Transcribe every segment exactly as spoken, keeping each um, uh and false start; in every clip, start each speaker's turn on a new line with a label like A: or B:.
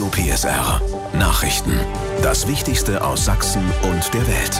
A: Radio P S R. Nachrichten. Das Wichtigste aus Sachsen und der Welt.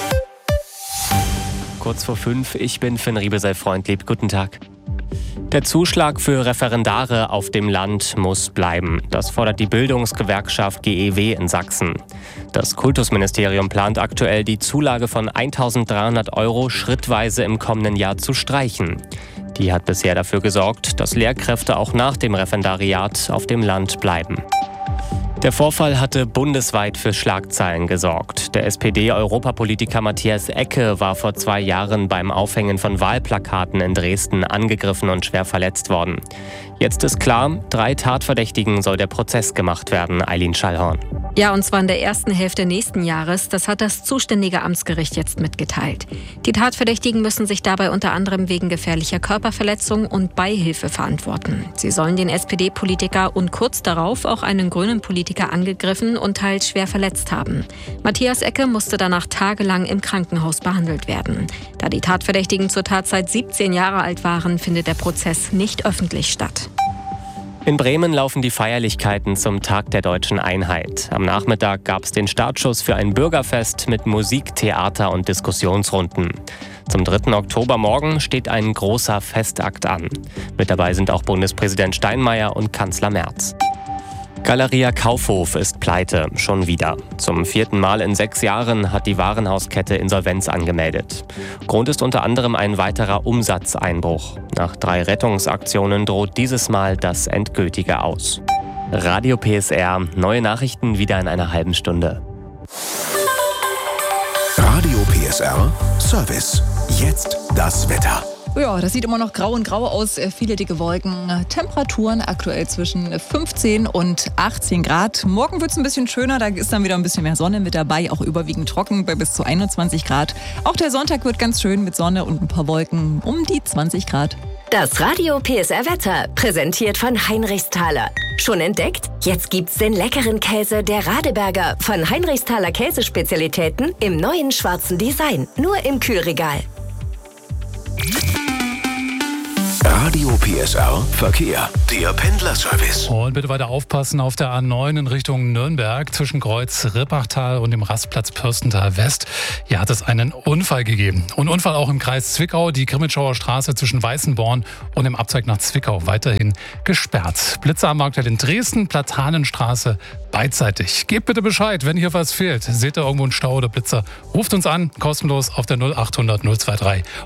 B: Kurz vor fünf, ich bin Finn Riebesell-Freundlieb. Guten Tag. Der Zuschlag für Referendare auf dem Land muss bleiben. Das fordert die Bildungsgewerkschaft G E W in Sachsen. Das Kultusministerium plant aktuell, die Zulage von eintausenddreihundert Euro schrittweise im kommenden Jahr zu streichen. Die hat bisher dafür gesorgt, dass Lehrkräfte auch nach dem Referendariat auf dem Land bleiben. Der Vorfall hatte bundesweit für Schlagzeilen gesorgt. Der S P D-Europapolitiker Matthias Ecke war vor zwei Jahren beim Aufhängen von Wahlplakaten in Dresden angegriffen und schwer verletzt worden. Jetzt ist klar, drei Tatverdächtigen soll der Prozess gemacht werden, Eileen Schallhorn.
C: Ja, und zwar in der ersten Hälfte nächsten Jahres. Das hat das zuständige Amtsgericht jetzt mitgeteilt. Die Tatverdächtigen müssen sich dabei unter anderem wegen gefährlicher Körperverletzung und Beihilfe verantworten. Sie sollen den S P D-Politiker und kurz darauf auch einen grünen Politiker angegriffen und teils schwer verletzt haben. Matthias Ecke musste danach tagelang im Krankenhaus behandelt werden. Da die Tatverdächtigen zur Tatzeit siebzehn Jahre alt waren, findet der Prozess nicht öffentlich statt.
B: In Bremen laufen die Feierlichkeiten zum Tag der Deutschen Einheit. Am Nachmittag gab es den Startschuss für ein Bürgerfest mit Musik, Theater und Diskussionsrunden. Zum dritten Oktober morgen steht ein großer Festakt an. Mit dabei sind auch Bundespräsident Steinmeier und Kanzler Merz. Galeria Kaufhof ist pleite, schon wieder. Zum vierten Mal in sechs Jahren hat die Warenhauskette Insolvenz angemeldet. Grund ist unter anderem ein weiterer Umsatzeinbruch. Nach drei Rettungsaktionen droht dieses Mal das endgültige Aus. Radio P S R, neue Nachrichten wieder in einer halben Stunde.
A: Radio P S R Service. Jetzt das Wetter.
D: Ja, das sieht immer noch grau und grau aus. Viele dicke Wolken. Temperaturen aktuell zwischen fünfzehn und achtzehn Grad. Morgen wird es ein bisschen schöner. Da ist dann wieder ein bisschen mehr Sonne mit dabei. Auch überwiegend trocken bei bis zu einundzwanzig Grad. Auch der Sonntag wird ganz schön mit Sonne und ein paar Wolken um die zwanzig Grad.
E: Das Radio P S R Wetter, präsentiert von Heinrichsthaler. Schon entdeckt? Jetzt gibt's den leckeren Käse der Radeberger von Heinrichsthaler Käsespezialitäten im neuen schwarzen Design. Nur im Kühlregal.
A: Radio P S R Verkehr, der Pendlerservice.
F: Und bitte weiter aufpassen auf der A neun in Richtung Nürnberg zwischen Kreuz Rippachtal und dem Rastplatz Pürstental West. Hier hat es einen Unfall gegeben. Und Unfall auch im Kreis Zwickau, die Grimmitschauer Straße zwischen Weißenborn und dem Abzweig nach Zwickau weiterhin gesperrt. Blitzer am Marktfeld in Dresden, Platanenstraße beidseitig. Gebt bitte Bescheid, wenn hier was fehlt. Seht ihr irgendwo einen Stau oder Blitzer? Ruft uns an, kostenlos auf der null achthundert null zwei drei